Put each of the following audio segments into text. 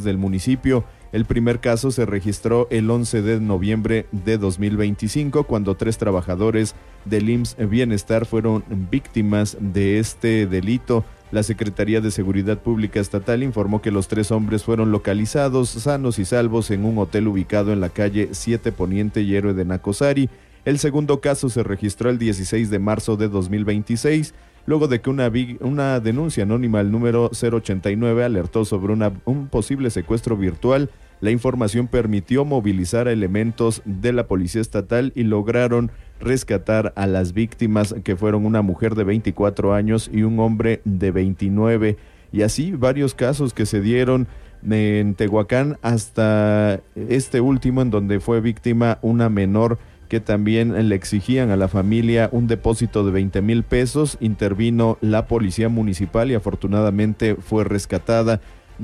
del municipio. El primer caso se registró el 11 de noviembre de 2025, cuando 3 trabajadores del IMSS Bienestar fueron víctimas de este delito. La Secretaría de Seguridad Pública Estatal informó que los 3 hombres fueron localizados sanos y salvos en un hotel ubicado en la calle 7 Poniente y Héroe de Nacosari. El segundo caso se registró el 16 de marzo de 2026, luego de que una denuncia anónima al número 089 alertó sobre un posible secuestro virtual. La información permitió movilizar a elementos de la Policía Estatal y lograron rescatar a las víctimas, que fueron una mujer de 24 años y un hombre de 29. Y así varios casos que se dieron en Tehuacán, hasta este último en donde fue víctima una menor que también le exigían a la familia un depósito de 20,000 pesos. Intervino la policía municipal y afortunadamente fue rescatada.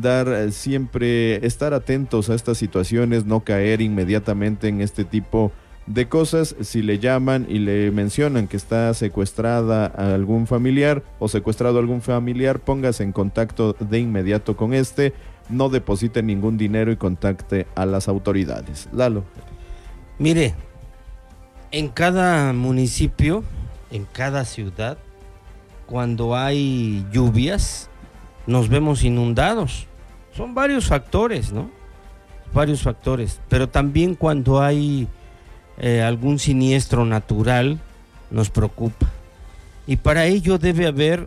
Estar atentos a estas situaciones, no caer inmediatamente en este tipo de cosas. Si le llaman y le mencionan que está secuestrada a algún familiar o secuestrado a algún familiar, póngase en contacto de inmediato con no deposite ningún dinero y contacte a las autoridades. Lalo. Mire, en cada municipio, en cada ciudad, cuando hay lluvias, nos vemos inundados. Son varios factores, ¿no? Varios factores. Pero también cuando hay algún siniestro natural, nos preocupa. Y para ello debe haber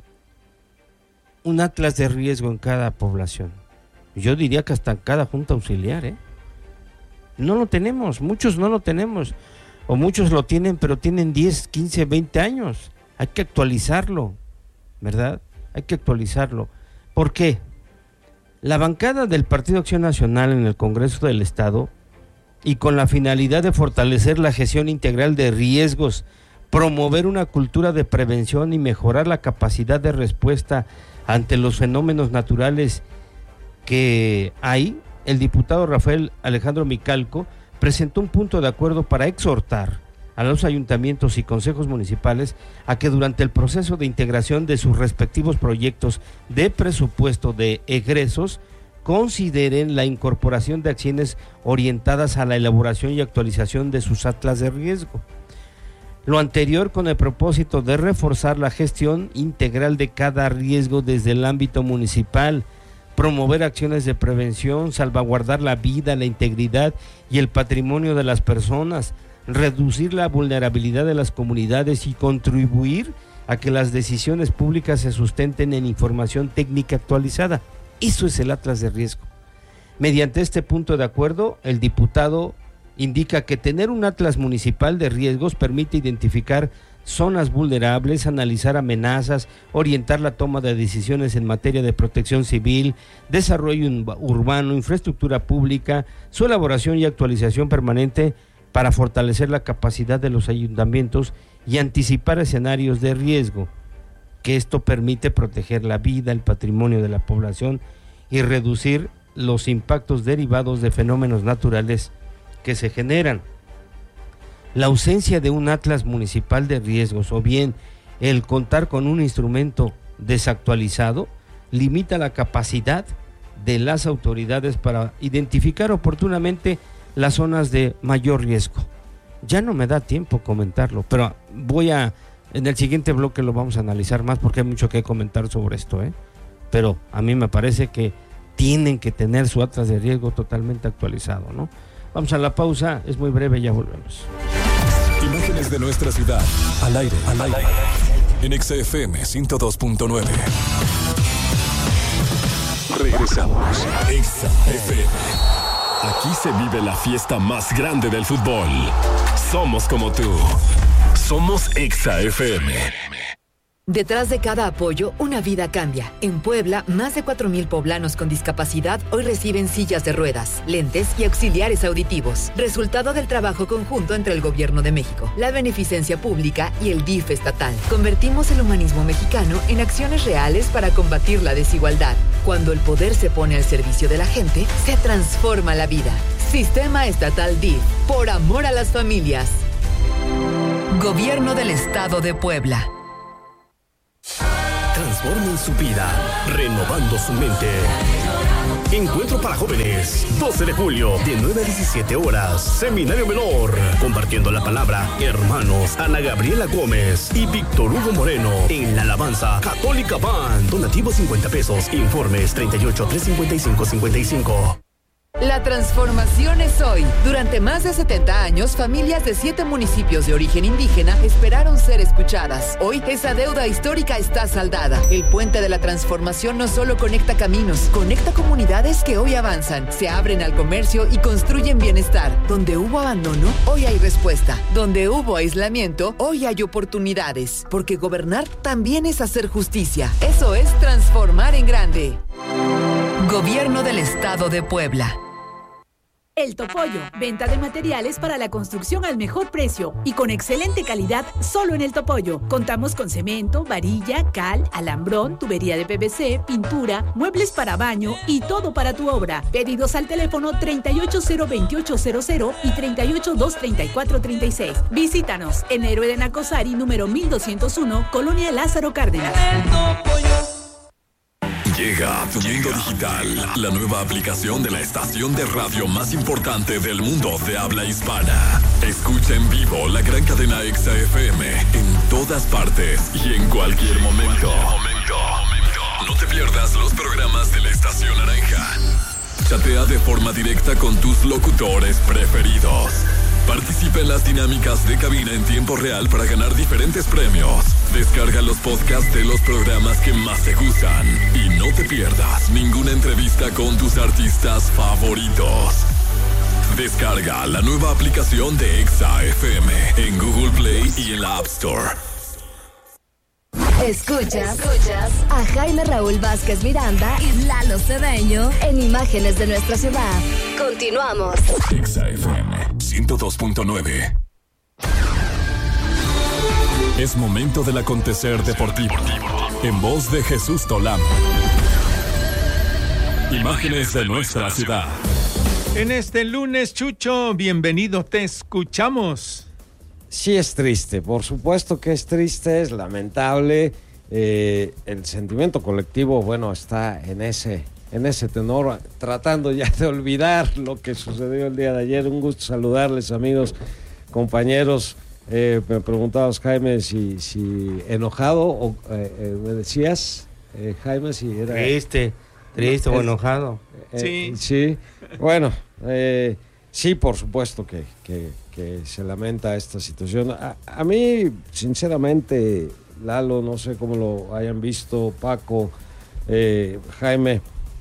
un atlas de riesgo en cada población. Yo diría que hasta en cada junta auxiliar, ¿eh? No lo tenemos, muchos no lo tenemos. O muchos lo tienen, pero tienen 10, 15, 20 años. Hay que actualizarlo, ¿verdad? Hay que actualizarlo. ¿Por qué? La bancada del Partido Acción Nacional en el Congreso del Estado, y con la finalidad de fortalecer la gestión integral de riesgos, promover una cultura de prevención y mejorar la capacidad de respuesta ante los fenómenos naturales que hay, el diputado Rafael Alejandro Micalco presentó un punto de acuerdo para exhortar a los ayuntamientos y consejos municipales a que durante el proceso de integración de sus respectivos proyectos de presupuesto de egresos consideren la incorporación de acciones orientadas a la elaboración y actualización de sus atlas de riesgo. Lo anterior con el propósito de reforzar la gestión integral de cada riesgo desde el ámbito municipal, promover acciones de prevención, salvaguardar la vida, la integridad y el patrimonio de las personas, reducir la vulnerabilidad de las comunidades y contribuir a que las decisiones públicas se sustenten en información técnica actualizada. Eso es el atlas de riesgo. Mediante este punto de acuerdo, el diputado indica que tener un atlas municipal de riesgos permite identificar zonas vulnerables, analizar amenazas, orientar la toma de decisiones en materia de protección civil, desarrollo urbano, infraestructura pública, su elaboración y actualización permanente para fortalecer la capacidad de los ayuntamientos y anticipar escenarios de riesgo, que esto permite proteger la vida, el patrimonio de la población y reducir los impactos derivados de fenómenos naturales que se generan. La ausencia de un atlas municipal de riesgos o bien el contar con un instrumento desactualizado limita la capacidad de las autoridades para identificar oportunamente las zonas de mayor riesgo. Ya no me da tiempo comentarlo, pero en el siguiente bloque lo vamos a analizar más porque hay mucho que comentar sobre esto, pero a mí me parece que tienen que tener su atlas de riesgo totalmente actualizado, ¿no? Vamos a la pausa, es muy breve, ya volvemos. Imágenes de nuestra ciudad, al aire, en XFM 102.9. Regresamos. XFM. Aquí se vive la fiesta más grande del fútbol. Somos como tú. Somos XFM. Detrás de cada apoyo, una vida cambia. En Puebla, más de 4,000 poblanos con discapacidad hoy reciben sillas de ruedas, lentes y auxiliares auditivos. Resultado del trabajo conjunto entre el Gobierno de México, la Beneficencia Pública y el DIF estatal. Convertimos el humanismo mexicano en acciones reales para combatir la desigualdad. Cuando el poder se pone al servicio de la gente, se transforma la vida. Sistema Estatal DIF. Por amor a las familias. Gobierno del Estado de Puebla. Transformen su vida, renovando su mente. Encuentro para jóvenes, 12 de julio, de 9 a 17 horas. Seminario Menor, compartiendo la palabra, hermanos Ana Gabriela Gómez y Víctor Hugo Moreno en la alabanza Católica Band. Donativo 50 pesos. Informes 38 355 55. La transformación es hoy. Durante más de 70 años, familias de 7 municipios de origen indígena esperaron ser escuchadas. Hoy, esa deuda histórica está saldada. El puente de la transformación no solo conecta caminos, conecta comunidades que hoy avanzan, se abren al comercio y construyen bienestar. Donde hubo abandono, hoy hay respuesta. Donde hubo aislamiento, hoy hay oportunidades. Porque gobernar también es hacer justicia. Eso es transformar en grande. Gobierno del Estado de Puebla. El Topollo, venta de materiales para la construcción al mejor precio y con excelente calidad solo en El Topollo. Contamos con cemento, varilla, cal, alambrón, tubería de PVC, pintura, muebles para baño y todo para tu obra. Pedidos al teléfono 3802800 y 3823436. Visítanos en Héroe de Nacosari, número 1201, Colonia Lázaro Cárdenas. Llega a tu mundo digital, la nueva aplicación de la estación de radio más importante del mundo de habla hispana. Escucha en vivo la gran cadena Exa FM en todas partes y en cualquier momento. No te pierdas los programas de la estación naranja. Chatea de forma directa con tus locutores preferidos. Participa en las dinámicas de cabina en tiempo real para ganar diferentes premios. Descarga los podcasts de los programas que más te gustan y no te pierdas ninguna entrevista con tus artistas favoritos. Descarga la nueva aplicación de Exa FM en Google Play y en la App Store. Escuchas a Jaime Raúl Vázquez Miranda y Lalo Cedeño en Imágenes de Nuestra Ciudad. Continuamos. Exa FM 102.9. Es momento del acontecer deportivo. En voz de Jesús Tolán. Imágenes de nuestra ciudad. En este lunes, Chucho, bienvenido, te escuchamos. Sí es triste, por supuesto que es triste, es lamentable. El sentimiento colectivo, bueno, está en ese tenor, tratando ya de olvidar lo que sucedió el día de ayer. Un gusto saludarles, amigos, compañeros. Me preguntabas, Jaime, si enojado o me decías, Jaime, si era triste o enojado. Sí. Bueno, sí, por supuesto que se lamenta esta situación. A mí, sinceramente, Lalo, no sé cómo lo hayan visto, Paco, Jaime,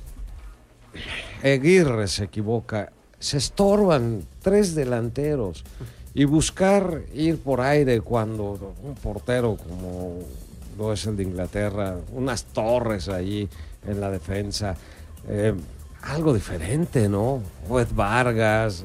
Aguirre se equivoca, se estorban 3 delanteros y buscar ir por aire cuando un portero como lo es el de Inglaterra, unas torres allí en la defensa, algo diferente, ¿no? Juez Vargas,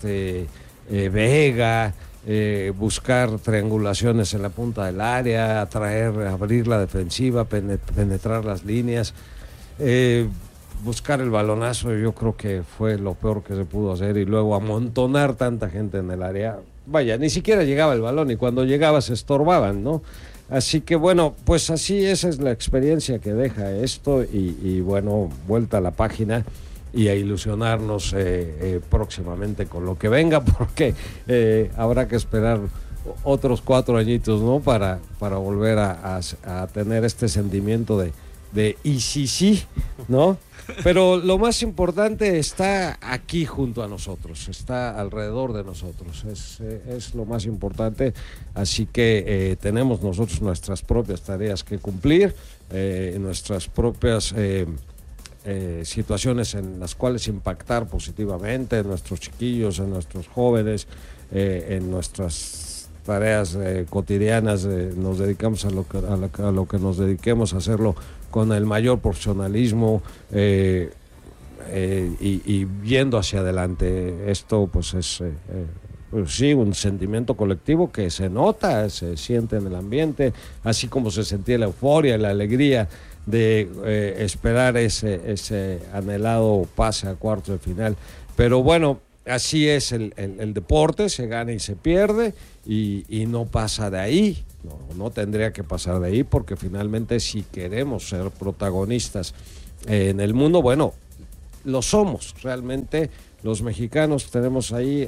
Vega, buscar triangulaciones en la punta del área, abrir la defensiva, penetrar las líneas, buscar el balonazo. Yo creo que fue lo peor que se pudo hacer, y luego amontonar tanta gente en el área. Vaya, ni siquiera llegaba el balón, y cuando llegaba se estorbaban, ¿no? Así que bueno, pues así, esa es la experiencia que deja esto, y bueno, vuelta a la página y a ilusionarnos próximamente con lo que venga, porque habrá que esperar otros 4 añitos, ¿no? Para volver a tener este sentimiento de y sí, ¿no? Pero lo más importante está aquí junto a nosotros, está alrededor de nosotros, es lo más importante. Así que tenemos nosotros nuestras propias tareas que cumplir, nuestras propias situaciones en las cuales impactar positivamente en nuestros chiquillos, en nuestros jóvenes, en nuestras tareas cotidianas. Nos dedicamos a lo que nos dediquemos, a hacerlo con el mayor profesionalismo y viendo hacia adelante. Esto pues es pues sí, un sentimiento colectivo que se nota, se siente en el ambiente, así como se sentía la euforia y la alegría de esperar ese anhelado pase a cuartos de final. Pero bueno, así es el deporte, se gana y se pierde, y no pasa de ahí, no tendría que pasar de ahí, porque finalmente si queremos ser protagonistas en el mundo, bueno, lo somos. Realmente los mexicanos tenemos ahí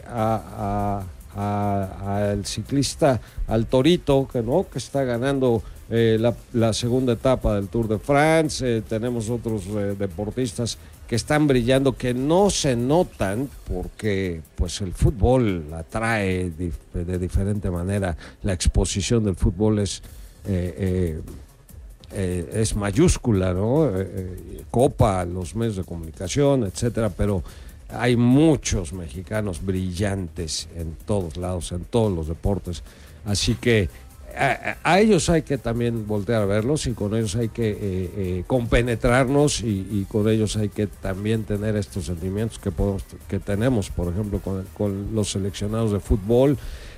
al ciclista, al Torito, que está ganando la segunda etapa del Tour de France. Tenemos otros deportistas que están brillando, que no se notan porque pues el fútbol atrae de diferente manera. La exposición del fútbol es mayúscula, ¿no? Copa los medios de comunicación, etcétera, pero hay muchos mexicanos brillantes en todos lados, en todos los deportes, así que a ellos hay que también voltear a verlos, y con ellos hay que compenetrarnos, y con ellos hay que también tener estos sentimientos que tenemos, por ejemplo, con los seleccionados de fútbol,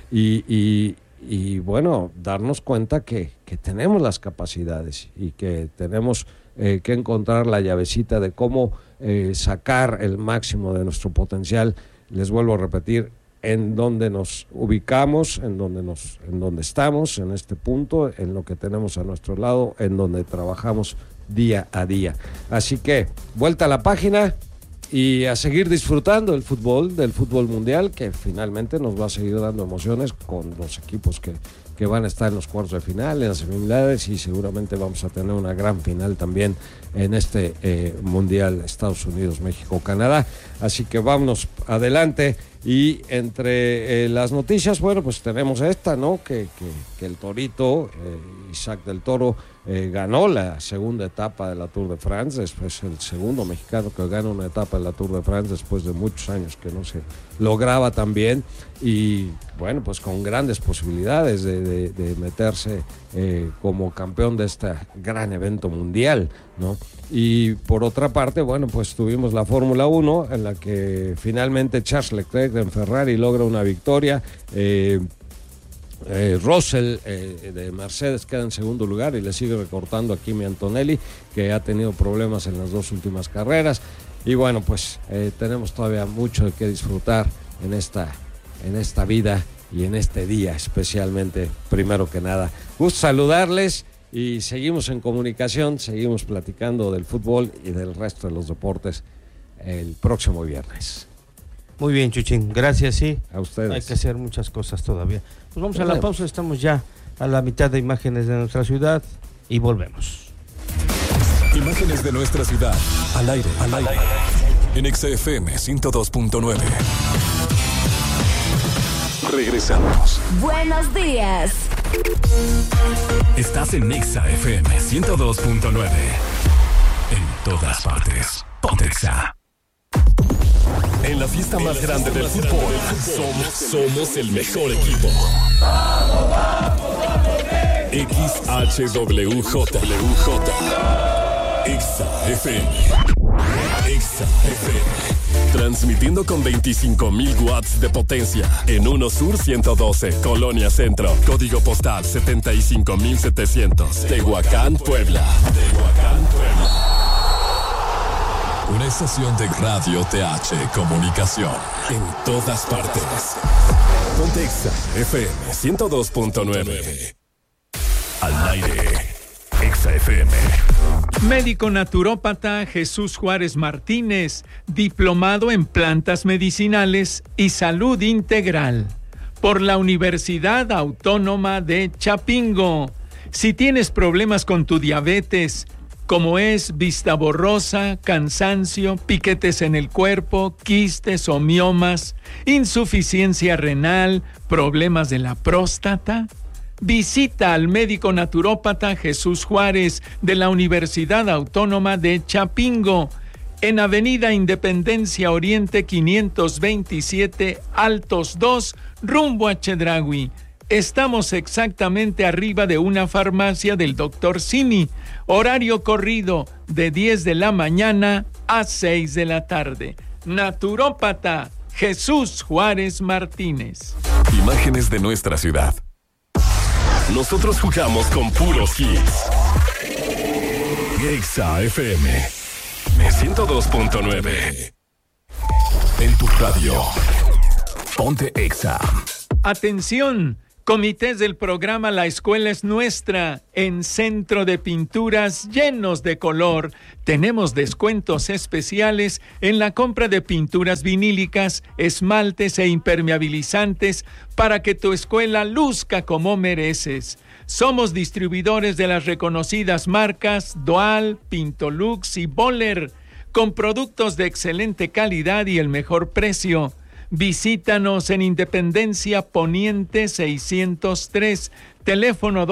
y bueno, darnos cuenta que tenemos las capacidades y que tenemos que encontrar la llavecita de cómo sacar el máximo de nuestro potencial. Les vuelvo a repetir, en donde nos ubicamos, en donde estamos, en este punto, en lo que tenemos a nuestro lado, en donde trabajamos día a día. Así que, vuelta a la página y a seguir disfrutando del fútbol mundial, que finalmente nos va a seguir dando emociones con los equipos que van a estar en los cuartos de final, en las semifinales, y seguramente vamos a tener una gran final también en este mundial Estados Unidos, México, Canadá. Así que vámonos adelante. Y entre las noticias, bueno, pues tenemos esta, ¿no? Que el Torito, Isaac del Toro, ganó la segunda etapa de la Tour de France. Es el segundo mexicano que gana una etapa de la Tour de France después de muchos años que no se lograba tan bien. Y bueno, pues con grandes posibilidades de meterse como campeón de este gran evento mundial, ¿no? Y por otra parte, bueno, pues tuvimos la Fórmula 1, en la que finalmente Charles Leclerc en Ferrari logra una victoria. Russell de Mercedes queda en segundo lugar y le sigue recortando a Kimi Antonelli, que ha tenido problemas en las dos últimas carreras. Y bueno, pues tenemos todavía mucho de qué disfrutar en esta vida y en este día, especialmente, primero que nada. Gusto saludarles, y seguimos en comunicación, seguimos platicando del fútbol y del resto de los deportes el próximo viernes. Muy bien, Chuchín, gracias, sí. A ustedes. Hay que hacer muchas cosas todavía. Pues vamos a la pausa, estamos ya a la mitad de imágenes de nuestra ciudad y volvemos. Imágenes de nuestra ciudad, al aire. En XFM 102.9. Regresamos. Buenos días. Estás en XFM 102.9. En todas partes. Ponte Exa. En la fiesta más grande del fútbol, somos el mejor equipo. XHWJ. XFM. Transmitiendo con 25,000 watts de potencia en 1 Sur 112, Colonia Centro. Código postal 75,700. Tehuacán, Puebla. Una estación de radio TH Comunicación. En todas partes. Ponte Exa FM 102.9. Al aire. Exa FM. Médico naturópata Jesús Juárez Martínez, diplomado en plantas medicinales y salud integral por la Universidad Autónoma de Chapingo. Si tienes problemas con tu diabetes, como es vista borrosa, cansancio, piquetes en el cuerpo, quistes o miomas, insuficiencia renal, problemas de la próstata, visita al médico naturópata Jesús Juárez de la Universidad Autónoma de Chapingo, en Avenida Independencia Oriente 527, Altos 2, rumbo a Chedraui. Estamos exactamente arriba de una farmacia del Dr. Simi. Horario corrido de 10 de la mañana a 6 de la tarde. Naturópata Jesús Juárez Martínez. Imágenes de nuestra ciudad. Nosotros jugamos con puros hits. Exa FM 102.9. En tu radio. Ponte Exa. Atención, Comités del programa La Escuela es Nuestra, en Centro de Pinturas llenos de color. Tenemos descuentos especiales en la compra de pinturas vinílicas, esmaltes e impermeabilizantes para que tu escuela luzca como mereces. Somos distribuidores de las reconocidas marcas Doal, Pintolux y Boller, con productos de excelente calidad y el mejor precio. Visítanos en Independencia Poniente 603, teléfono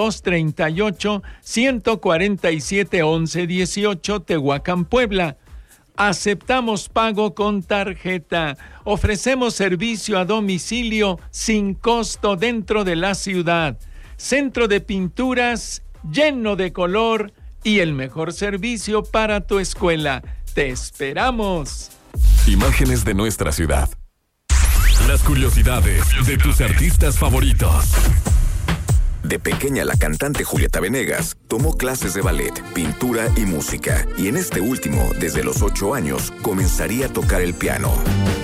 238-147-1118, Tehuacán, Puebla. Aceptamos pago con tarjeta. Ofrecemos servicio a domicilio sin costo dentro de la ciudad. Centro de Pinturas lleno de color y el mejor servicio para tu escuela. ¡Te esperamos! Imágenes de nuestra ciudad. Las curiosidades de tus artistas favoritos. De pequeña, la cantante Julieta Venegas tomó clases de ballet, pintura y música, y en este último, desde los 8 años, comenzaría a tocar el piano.